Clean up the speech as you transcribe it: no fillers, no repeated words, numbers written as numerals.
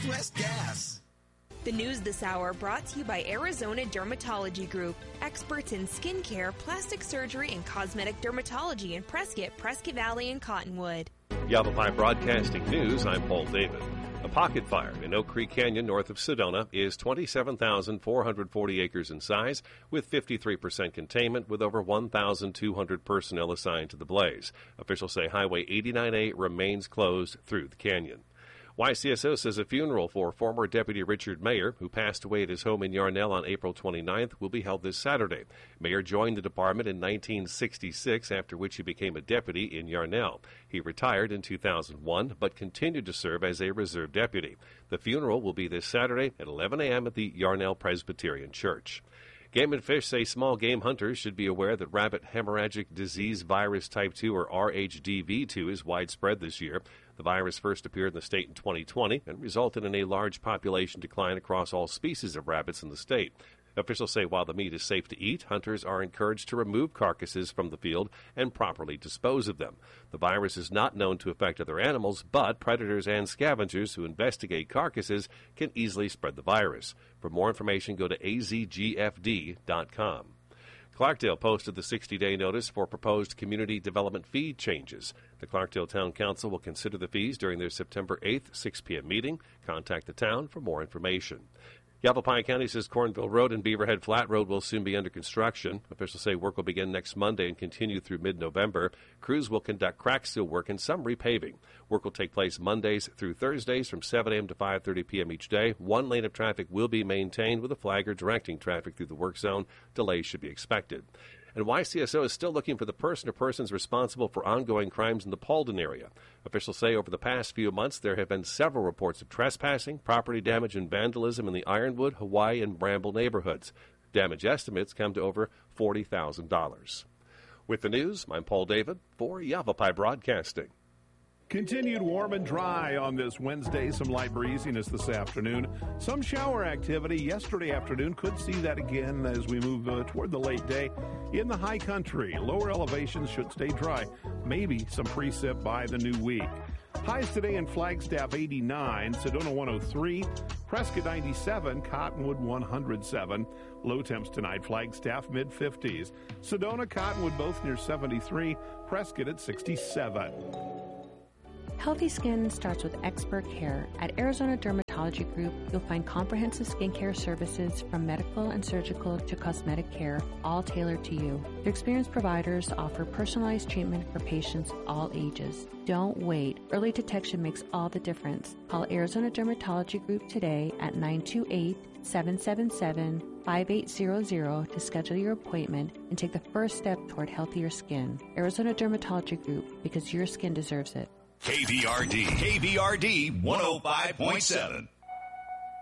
Southwest Gas. The news this hour brought to you by Arizona Dermatology Group, experts in skincare, plastic surgery, and cosmetic dermatology in Prescott Valley, and Cottonwood. Yavapai Broadcasting News, I'm Paul David. A pocket fire in Oak Creek Canyon north of Sedona is 27,440 acres in size with 53% containment with over 1,200 personnel assigned to the blaze. Officials say Highway 89A remains closed through the canyon. YCSO says a funeral for former Deputy Richard Mayer, who passed away at his home in Yarnell on April 29th, will be held this Saturday. Mayer joined the department in 1966, after which he became a deputy in Yarnell. He retired in 2001, but continued to serve as a reserve deputy. The funeral will be this Saturday at 11 a.m. at the Yarnell Presbyterian Church. Game and Fish say small game hunters should be aware that rabbit hemorrhagic disease virus type 2, or RHDV2, is widespread this year. The virus first appeared in the state in 2020 and resulted in a large population decline across all species of rabbits in the state. Officials say while the meat is safe to eat, hunters are encouraged to remove carcasses from the field and properly dispose of them. The virus is not known to affect other animals, but predators and scavengers who investigate carcasses can easily spread the virus. For more information, go to azgfd.com. Clarkdale posted the 60-day notice for proposed community development fee changes. The Clarkdale Town Council will consider the fees during their September 8th, 6 p.m. meeting. Contact the town for more information. Yavapai County says Cornville Road and Beaverhead Flat Road will soon be under construction. Officials say work will begin next Monday and continue through mid-November. Crews will conduct crack seal work and some repaving. Work will take place Mondays through Thursdays from 7 a.m. to 5:30 p.m. each day. One lane of traffic will be maintained with a flagger directing traffic through the work zone. Delays should be expected. And YCSO is still looking for the person or persons responsible for ongoing crimes in the Paulden area. Officials say over the past few months there have been several reports of trespassing, property damage, and vandalism in the Ironwood, Hawaii, and Bramble neighborhoods. Damage estimates come to over $40,000. With the news, I'm Paul David for Yavapai Broadcasting. Continued warm and dry on this Wednesday. Some light breeziness this afternoon. Some shower activity yesterday afternoon. Could see that again as we move toward the late day. In the high country, lower elevations should stay dry. Maybe some precip by the new week. Highs today in Flagstaff 89, Sedona 103, Prescott 97, Cottonwood 107. Low temps tonight, Flagstaff mid-50s. Sedona, Cottonwood both near 73, Prescott at 67. Healthy skin starts with expert care. At Arizona Dermatology Group, you'll find comprehensive skincare services from medical and surgical to cosmetic care, all tailored to you. Their experienced providers offer personalized treatment for patients all ages. Don't wait. Early detection makes all the difference. Call Arizona Dermatology Group today at 928-777-5800 to schedule your appointment and take the first step toward healthier skin. Arizona Dermatology Group, because your skin deserves it. KVRD 105.7.